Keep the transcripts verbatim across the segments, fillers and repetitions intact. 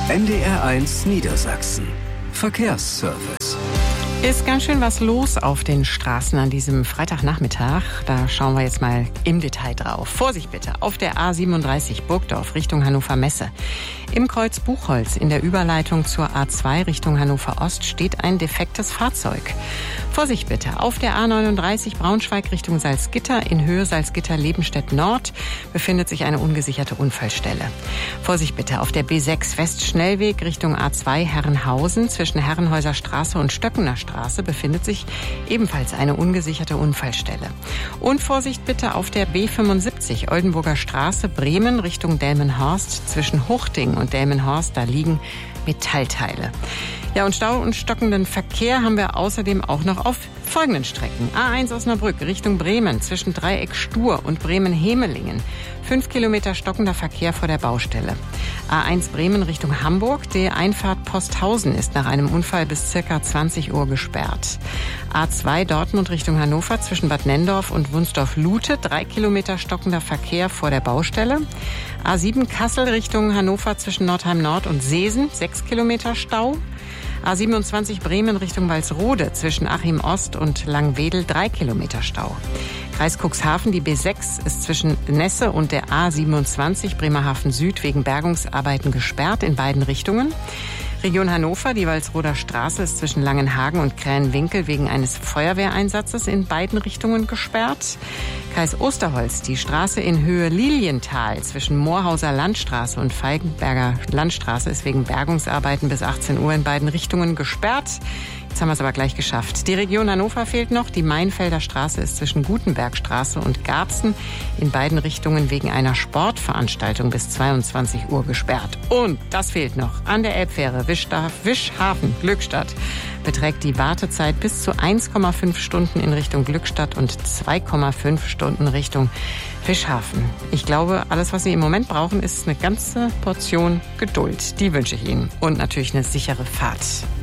N D R eins Niedersachsen. Verkehrsservice. Ist ganz schön was los auf den Straßen an diesem Freitagnachmittag. Da schauen wir jetzt mal im Detail drauf. Vorsicht bitte, auf der A siebenunddreißig Burgdorf Richtung Hannover Messe. Im Kreuz Buchholz in der Überleitung zur A zwei Richtung Hannover Ost steht ein defektes Fahrzeug. Vorsicht bitte, auf der A neununddreißig Braunschweig Richtung Salzgitter in Höhe Salzgitter-Lebenstedt Nord befindet sich eine ungesicherte Unfallstelle. Vorsicht bitte, auf der B sechs Westschnellweg Richtung A zwei Herrenhausen zwischen Herrenhäuser Straße und Stöckener Straße befindet sich ebenfalls eine ungesicherte Unfallstelle. Und Vorsicht bitte auf der B fünfundsiebzig Oldenburger Straße Bremen Richtung Delmenhorst zwischen Huchting und Delmenhorst, da liegen Metallteile. Ja, und Stau und stockenden Verkehr haben wir außerdem auch noch auf folgenden Strecken. A eins Osnabrück Richtung Bremen zwischen Dreieck Stur und Bremen-Hemelingen. Fünf Kilometer stockender Verkehr vor der Baustelle. A eins Bremen Richtung Hamburg. Die Einfahrt Posthausen ist nach einem Unfall bis circa zwanzig Uhr gesperrt. A zwei Dortmund Richtung Hannover zwischen Bad Nendorf und Wunsdorf-Lute. Drei Kilometer stockender Verkehr vor der Baustelle. A sieben Kassel Richtung Hannover zwischen Nordheim Nord und Seesen. Sechs Kilometer Stau. A siebenundzwanzig Bremen Richtung Walsrode zwischen Achim Ost und Langwedel. Drei Kilometer Stau. Kreis Cuxhaven, die B sechs ist zwischen Nesse und der A siebenundzwanzig Bremerhaven Süd wegen Bergungsarbeiten gesperrt in beiden Richtungen. Region Hannover, die Walsroder Straße ist zwischen Langenhagen und Krähenwinkel wegen eines Feuerwehreinsatzes in beiden Richtungen gesperrt. Kreis Osterholz, die Straße in Höhe Lilienthal zwischen Moorhauser Landstraße und Feigenberger Landstraße ist wegen Bergungsarbeiten bis achtzehn Uhr in beiden Richtungen gesperrt. Jetzt haben wir es aber gleich geschafft. Die Region Hannover fehlt noch. Die Mainfelder Straße ist zwischen Gutenbergstraße und Garbsen in beiden Richtungen wegen einer Sportveranstaltung bis zweiundzwanzig Uhr gesperrt. Und das fehlt noch. An der Elbfähre Wischhafen Glückstadt beträgt die Wartezeit bis zu eins Komma fünf Stunden in Richtung Glückstadt und zwei Komma fünf Stunden Richtung Fischhafen. Ich glaube, alles, was Sie im Moment brauchen, ist eine ganze Portion Geduld. Die wünsche ich Ihnen. Und natürlich eine sichere Fahrt.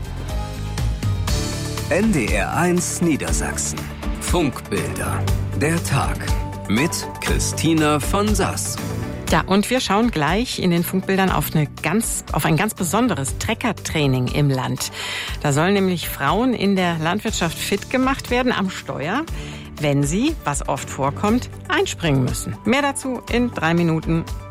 N D R eins Niedersachsen. Funkbilder. Der Tag. Mit Christina von Sass. Ja, und wir schauen gleich in den Funkbildern auf, eine ganz, auf ein ganz besonderes Treckertraining im Land. Da sollen nämlich Frauen in der Landwirtschaft fit gemacht werden am Steuer, wenn sie, was oft vorkommt, einspringen müssen. Mehr dazu in drei Minuten.